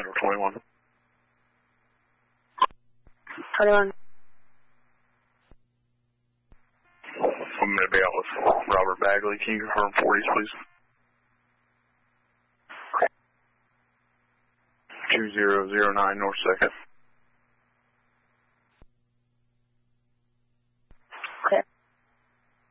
over 21. 21. I'm going to be out with Robert Bagley. Can you confirm 40s, please? 2009 North 2nd.